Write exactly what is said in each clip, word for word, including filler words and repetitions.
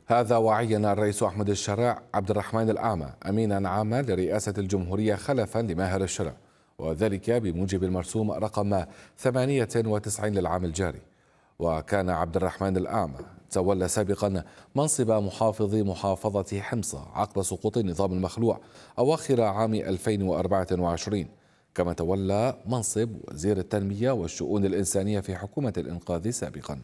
هذا وعين الرئيس أحمد الشرع عبد الرحمن الأعمى أمينا عاما لرئاسة الجمهورية خلفا لماهر الشرع، وذلك بموجب المرسوم رقم ثمانية وتسعين للعام الجاري. وكان عبد الرحمن الأعمى تولى سابقا منصب محافظ محافظة حمص عقب سقوط النظام المخلوع أواخر عام ألفين وأربعة وعشرين، كما تولى منصب وزير التنمية والشؤون الإنسانية في حكومة الإنقاذ سابقا.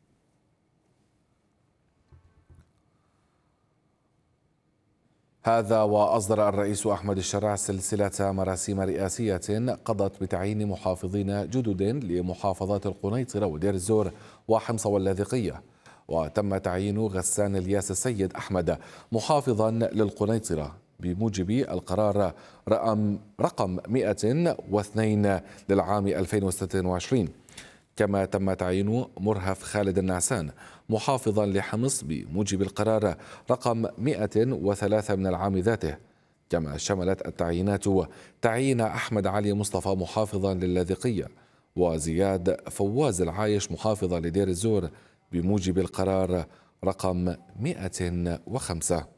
هذا وأصدر الرئيس أحمد الشرع سلسلة مراسيم رئاسية قضت بتعيين محافظين جدد لمحافظات القنيطرة ودير الزور وحمص واللاذقية. وتم تعيين غسان الياس السيد أحمد محافظا للقنيطرة بموجب القرار رقم رقم مئة واثنين للعام ألفين وستة وعشرين. كما تم تعيين مرهف خالد النعسان محافظا لحمص بموجب القرار رقم مئة وثلاثة من العام ذاته. كما شملت التعيينات تعيين أحمد علي مصطفى محافظا لللاذقية وزياد فواز العايش محافظا لدير الزور بموجب القرار رقم مئة وخمسة.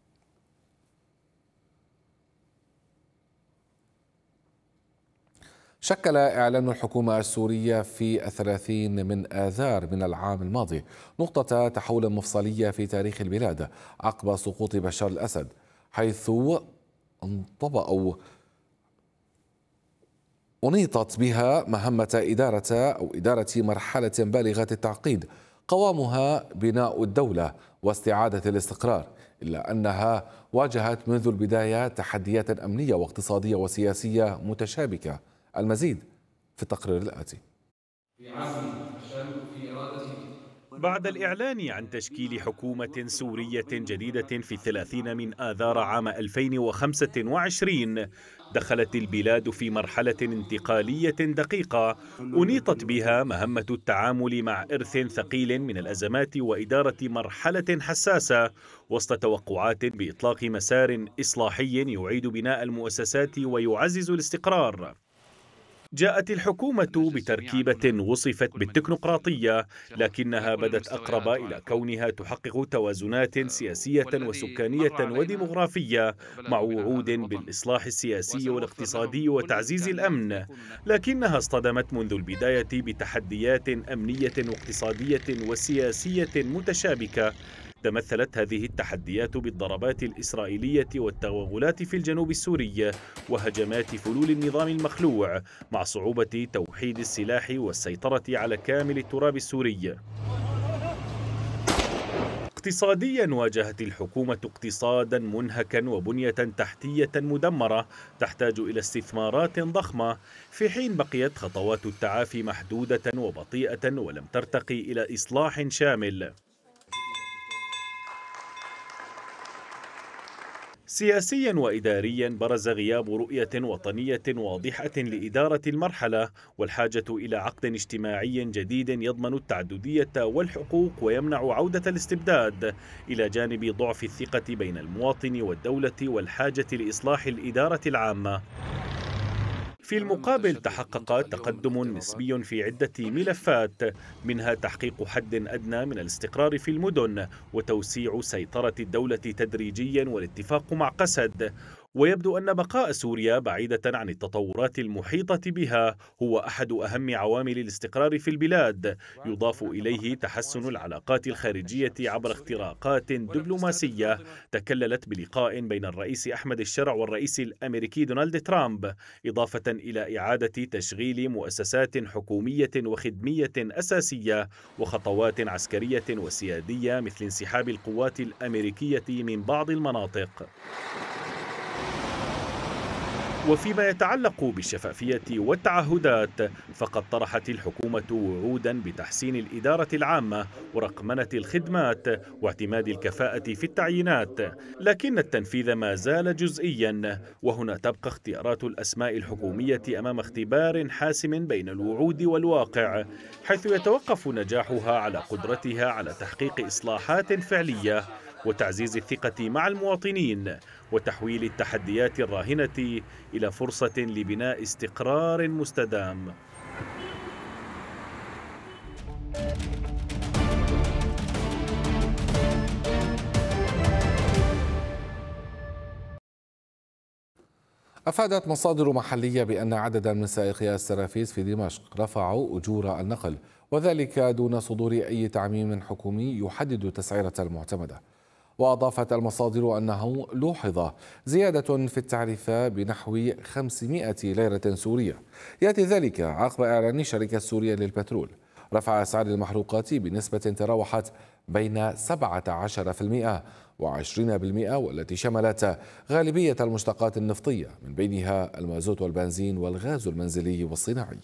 شكل إعلان الحكومة السورية في الثلاثين من آذار من العام الماضي نقطة تحول مفصلية في تاريخ البلاد عقب سقوط بشار الأسد، حيث انطبق أو أنيطت بها مهمة إدارة أو إدارة مرحلة بالغة التعقيد قوامها بناء الدولة واستعادة الاستقرار، إلا أنها واجهت منذ البداية تحديات أمنية واقتصادية وسياسية متشابكة. المزيد في التقرير الآتي. بعد الإعلان عن تشكيل حكومة سورية جديدة في الثلاثين من آذار عام ألفين وخمسة وعشرين، دخلت البلاد في مرحلة انتقالية دقيقة أنيطت بها مهمة التعامل مع إرث ثقيل من الأزمات وإدارة مرحلة حساسة وسط توقعات بإطلاق مسار إصلاحي يعيد بناء المؤسسات ويعزز الاستقرار. جاءت الحكومة بتركيبة وصفت بالتكنوقراطية، لكنها بدت أقرب إلى كونها تحقق توازنات سياسية وسكانية وديمغرافية مع وعود بالإصلاح السياسي والاقتصادي وتعزيز الأمن، لكنها اصطدمت منذ البداية بتحديات أمنية واقتصادية وسياسية متشابكة. تمثلت هذه التحديات بالضربات الإسرائيلية والتوغلات في الجنوب السوري وهجمات فلول النظام المخلوع مع صعوبة توحيد السلاح والسيطرة على كامل التراب السوري. اقتصاديا واجهت الحكومة اقتصادا منهكا وبنية تحتية مدمرة تحتاج إلى استثمارات ضخمة، في حين بقيت خطوات التعافي محدودة وبطيئة ولم ترتقي إلى إصلاح شامل. سياسيا وإداريا برز غياب رؤية وطنية واضحة لإدارة المرحلة والحاجة إلى عقد اجتماعي جديد يضمن التعددية والحقوق ويمنع عودة الاستبداد، إلى جانب ضعف الثقة بين المواطن والدولة والحاجة لإصلاح الإدارة العامة. في المقابل تحقق تقدم نسبي في عدة ملفات، منها تحقيق حد أدنى من الاستقرار في المدن وتوسيع سيطرة الدولة تدريجيا والاتفاق مع قسد. ويبدو أن بقاء سوريا بعيدة عن التطورات المحيطة بها هو أحد أهم عوامل الاستقرار في البلاد، يضاف إليه تحسن العلاقات الخارجية عبر اختراقات دبلوماسية تكللت بلقاء بين الرئيس أحمد الشرع والرئيس الأمريكي دونالد ترامب، إضافة إلى إعادة تشغيل مؤسسات حكومية وخدمية أساسية وخطوات عسكرية وسيادية مثل انسحاب القوات الأمريكية من بعض المناطق. وفيما يتعلق بالشفافية والتعهدات، فقد طرحت الحكومة وعودا بتحسين الإدارة العامة ورقمنة الخدمات واعتماد الكفاءة في التعيينات، لكن التنفيذ ما زال جزئيا، وهنا تبقى اختيارات الأسماء الحكومية أمام اختبار حاسم بين الوعود والواقع، حيث يتوقف نجاحها على قدرتها على تحقيق إصلاحات فعلية وتعزيز الثقة مع المواطنين وتحويل التحديات الراهنة إلى فرصة لبناء استقرار مستدام. أفادت مصادر محلية بأن عددا من سائقي السرافيس في دمشق رفعوا أجور النقل، وذلك دون صدور أي تعميم حكومي يحدد تسعيرة المعتمدة. وأضافت المصادر أنه لوحظ زيادة في التعرفة بنحو خمسمائة ليرة سورية، يأتي ذلك عقب إعلان شركة سورية للبترول رفع أسعار المحروقات بنسبة تراوحت بين سبعة عشر بالمئة وعشرين بالمئة، والتي شملت غالبية المشتقات النفطية من بينها المازوت والبنزين والغاز المنزلي والصناعي.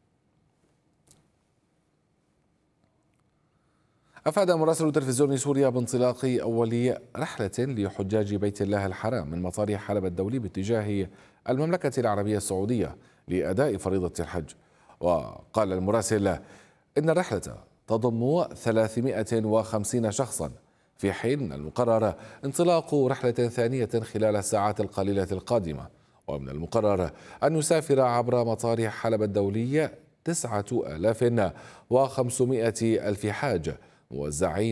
أفاد مراسل تلفزيون سوريا بانطلاق أول رحلة لحجاج بيت الله الحرام من مطار حلب الدولي باتجاه المملكة العربية السعودية لأداء فريضة الحج. وقال المراسل إن الرحلة تضم ثلاثمائة وخمسين شخصا، في حين المقرر انطلاق رحلة ثانية خلال الساعات القليلة القادمة. ومن المقرر أن يسافر عبر مطار حلب الدولي تسعة آلاف وخمسمائة ألف حاج موزعين